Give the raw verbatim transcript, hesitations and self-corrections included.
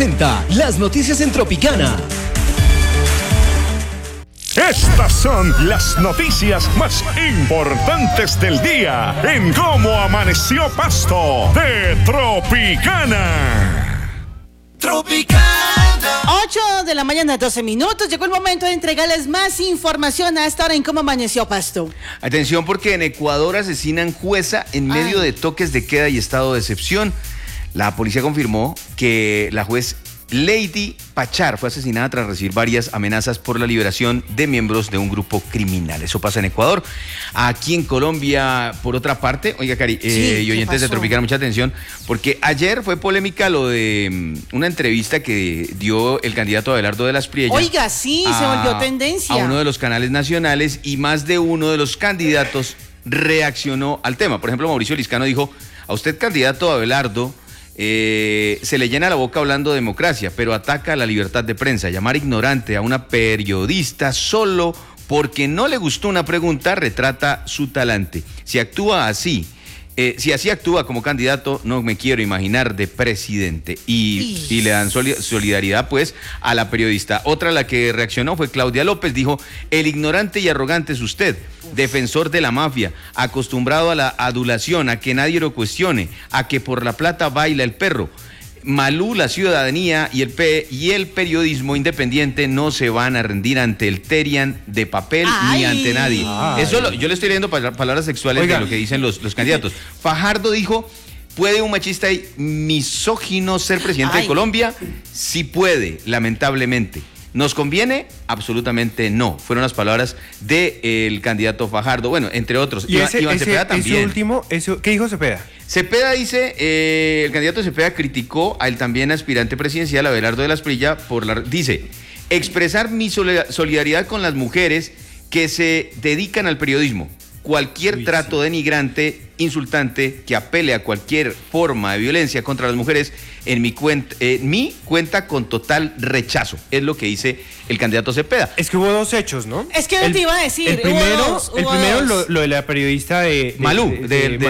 Las noticias en Tropicana. Estas son las noticias más importantes del día en Cómo Amaneció Pasto de Tropicana. Tropicana. ocho de la mañana, doce minutos. Llegó el momento de entregarles más información a esta hora en Cómo Amaneció Pasto. Atención, porque en Ecuador asesinan jueza en medio Ay. de toques de queda y estado de excepción. La policía confirmó que la juez Lady Pachar fue asesinada tras recibir varias amenazas por la liberación de miembros de un grupo criminal. Eso pasa en Ecuador. Aquí en Colombia, por otra parte, oiga, Cari, eh, sí, y oyentes de Tropicana, mucha atención, porque ayer fue polémica lo de um, una entrevista que dio el candidato Abelardo de las Priellas. Oiga, sí, a, se volvió tendencia. A uno de los canales nacionales y más de uno de los candidatos reaccionó al tema. Por ejemplo, Mauricio Liscano dijo: a usted, candidato Abelardo, Eh, se le llena la boca hablando de democracia, pero ataca a la libertad de prensa. Llamar ignorante a una periodista solo porque no le gustó una pregunta retrata su talante. Si actúa así, eh, si así actúa como candidato, no me quiero imaginar de presidente. Y, y le dan solidaridad pues a la periodista. Otra a la que reaccionó fue Claudia López. Dijo: el ignorante y arrogante es usted, defensor de la mafia, acostumbrado a la adulación, a que nadie lo cuestione, a que por la plata baila el perro. Malú, la ciudadanía y el, P y el periodismo independiente no se van a rendir ante el terian de papel Ay. ni ante nadie. Ay. Eso lo, yo le estoy leyendo palabras sexuales Oiga. de lo que dicen los, los candidatos. Fajardo dijo: ¿puede un machista y misógino ser presidente Ay. de Colombia? Sí puede, lamentablemente. ¿Nos conviene? Absolutamente no. Fueron las palabras del candidato Fajardo, bueno, entre otros. Y Iván, ese, Iván ese, Cepeda también. Ese último, ese, ¿qué dijo Cepeda? Cepeda dice, eh, el candidato Cepeda criticó al también aspirante presidencial Abelardo de las Priellas por la... Dice: expresar mi solidaridad con las mujeres que se dedican al periodismo. Cualquier Uy, trato sí. denigrante, insultante, que apele a cualquier forma de violencia contra las mujeres, en mi cuenta, eh, mi cuenta con total rechazo. Es lo que dice el candidato Cepeda. Es que hubo dos hechos, ¿no? Es que el, te iba a decir. El primero, hubo dos, el hubo primero dos. Lo, lo de la periodista de... de Malú, de, de, de, de